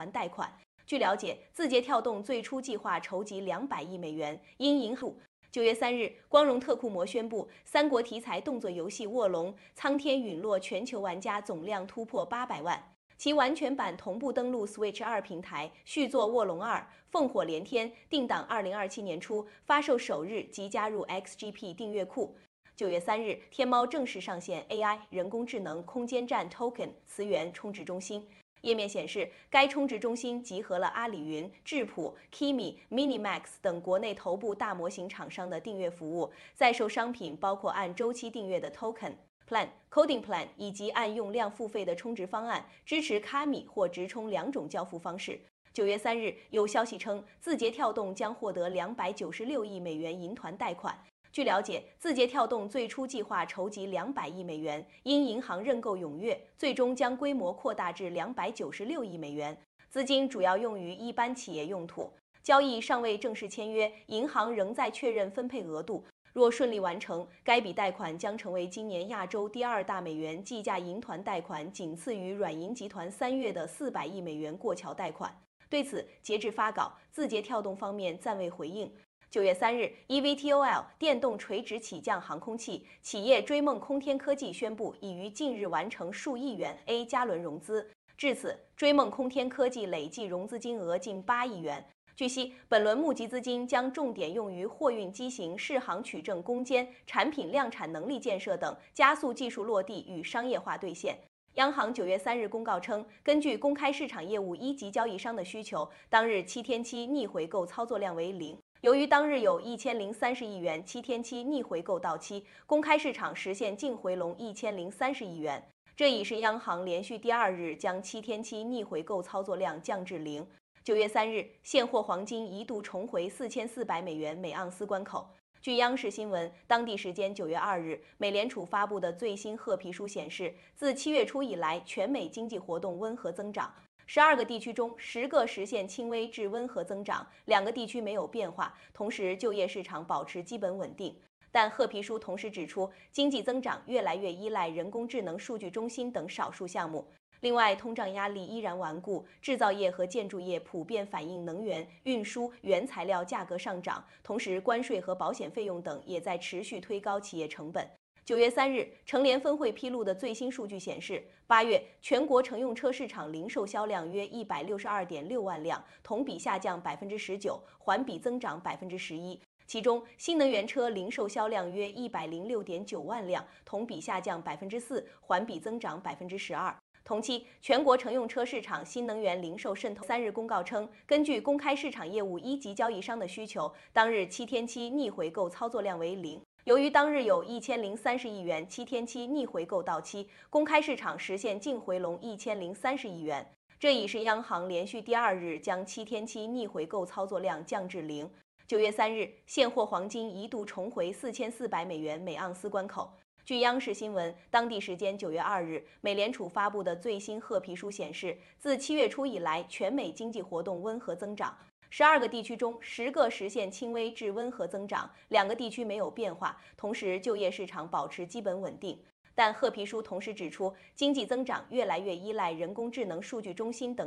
团贷款。据了解，字节跳动最初计划筹集200亿美元，因银行。9月3日，光荣特库摩宣布，三国题材动作游戏《卧龙：苍天陨落》全球玩家总量突破800万，其完全版同步登陆 Switch 2平台，续作《卧龙2：烽火连天》定档2027年初，发售首日即加入 XGP 订阅库。9月3日，天猫正式上线 AI 人工智能空间站 Token 词源充值中心。页面显示，该充值中心集合了阿里云、智谱、Kimi、Minimax 等国内头部大模型厂商的订阅服务，在售商品包括按周期订阅的 Token、Plan、Coding Plan 以及按用量付费的充值方案，支持卡米或直充2种交付方式。9月3日，有消息称，字节跳动将获得296亿美元银团贷款。据了解，字节跳动最初计划筹集200亿美元，因银行认购踊跃，最终将规模扩大至296亿美元，资金主要用于一般企业用途。交易尚未正式签约，银行仍在确认分配额度。若顺利完成，该笔贷款将成为今年亚洲第2大美元计价银团贷款，仅次于软银集团3月的400亿美元过桥贷款。对此，截至发稿，字节跳动方面暂未回应。9月3日 ，eVTOL 电动垂直起降航空器企业追梦空天科技宣布，已于近日完成数亿元 A 加轮融资。至此，追梦空天科技累计融资金额近8亿元。据悉，本轮募集资金将重点用于货运机型适航取证攻坚、产品量产能力建设等，加速技术落地与商业化兑现。央行9月3日公告称，根据公开市场业务一级交易商的需求，当日7天期逆回购操作量为0。由于当日有1030亿元7天期逆回购到期，公开市场实现净回笼1030亿元，这已是央行连续第2日将7天期逆回购操作量降至0。9月3日，现货黄金一度重回4400美元每盎司关口。据央视新闻，当地时间9月2日，美联储发布的最新褐皮书显示，自7月初以来，全美经济活动温和增长。12个地区中，10个实现轻微至温和增长，2个地区没有变化。同时，就业市场保持基本稳定。但褐皮书同时指出，经济增长越来越依赖人工智能数据中心等少数项目。另外，通胀压力依然顽固，制造业和建筑业普遍反映能源、运输、原材料价格上涨，同时关税和保险费用等也在持续推高企业成本。9月3日，成联分会披露的最新数据显示，8月全国乘用车市场零售销量约162.6万辆，同比下降19%，环比增长11%。其中，新能源车零售销量约106.9万辆，同比下降4%，环比增长12%。同期，全国乘用车市场新能源零售渗透3日公告称，根据公开市场业务一级交易商的需求，当日7天期逆回购操作量为0。由于当日有1030亿元7天期逆回购到期，公开市场实现净回笼1030亿元，这已是央行连续第2日将7天期逆回购操作量降至0。9月3日，现货黄金一度重回4400美元每盎司关口。据央视新闻，当地时间9月2日，美联储发布的最新褐皮书显示，自7月初以来，全美经济活动温和增长。12个地区中，10个实现轻微至温和增长，2个地区没有变化。同时，就业市场保持基本稳定。但褐皮书同时指出，经济增长越来越依赖人工智能数据中心等